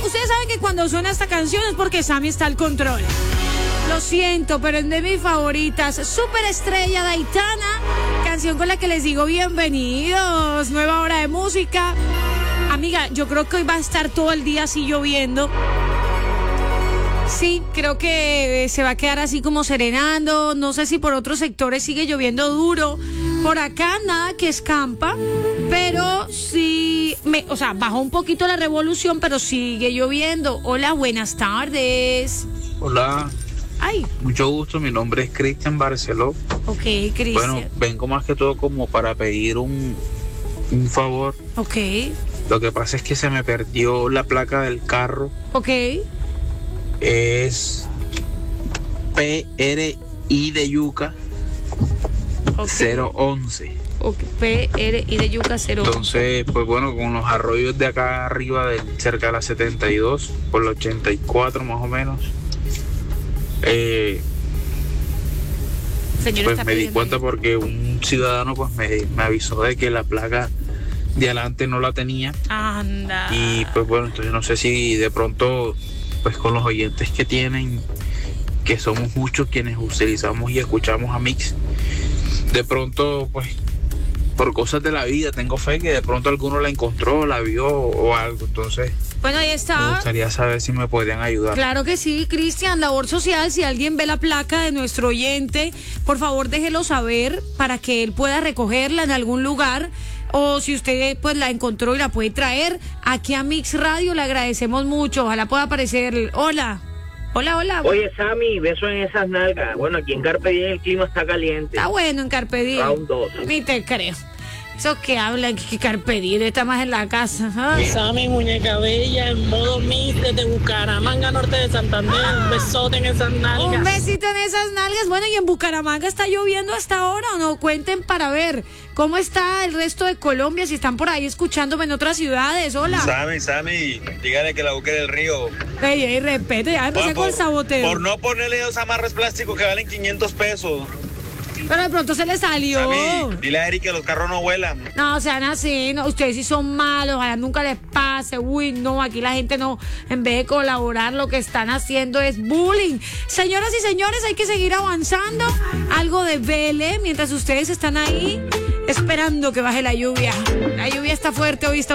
ustedes saben que cuando suena esta canción es porque Sammy está al control. Lo siento, pero es de mis favoritas. Superestrella de Aitana, canción con la que les digo bienvenidos. Nueva hora de música. Amiga, yo creo que hoy va a estar todo el día así lloviendo. Sí, creo que se va a quedar así como serenando. No sé si por otros sectores sigue lloviendo duro. Por acá nada que escampa, pero sí, bajó un poquito la revolución, pero sigue lloviendo. Hola, buenas tardes. Hola. Ay. Mucho gusto, mi nombre es Cristian Barceló. Ok, Cristian. Bueno, vengo más que todo como para pedir un favor. Ok. Lo que pasa es que se me perdió la placa del carro. Ok. Es PRI de Yuca, okay. 011. Ok, PRI de Yuca 011. Entonces, pues bueno, con los arroyos de acá arriba, cerca de la 72, por la 84 más o menos. Pues me di cuenta porque un ciudadano pues me avisó de que la placa de adelante no la tenía. Anda. Y pues bueno, entonces no sé si de pronto pues con los oyentes que tienen, que somos muchos quienes utilizamos y escuchamos a Mix, de pronto pues por cosas de la vida tengo fe que de pronto alguno la encontró, la vio o algo. Entonces bueno, ahí está. Me gustaría saber si me podrían ayudar. Claro que sí, Cristian, labor social. Si alguien ve la placa de nuestro oyente, por favor déjelo saber para que él pueda recogerla en algún lugar. O si usted pues la encontró y la puede traer aquí a Mix Radio, le agradecemos mucho. Ojalá pueda aparecer. Hola. Hola. Oye, Sammy, beso en esas nalgas. Bueno, aquí en Carpe Diem el clima está caliente. Está bueno en Carpe Diem. Round 2. Ni te creo. Eso que hablan, que Carpe Diem está más en la casa. ¿Ah? Sammy, muñeca bella, en modo Mix desde Bucaramanga, norte de Santander. Un besote en esas nalgas. Un besito en esas nalgas. Bueno, ¿y en Bucaramanga está lloviendo hasta ahora o no? Cuenten para ver cómo está el resto de Colombia, si están por ahí escuchándome en otras ciudades. Hola. Sammy, dígale que la busque del río. Ey, respete, ya empecé con el saboteo. Por no ponerle dos amarres plásticos que valen 500 pesos. Pero de pronto se le salió. Sammy, dile a Eric que los carros no vuelan. No, sean así, no, ustedes sí son malos, ojalá nunca les pase. Uy, no, aquí la gente no, en vez de colaborar, lo que están haciendo es bullying. Señoras y señores, hay que seguir avanzando. Algo de vele mientras ustedes están ahí esperando que baje la lluvia. La lluvia está fuerte hoy, está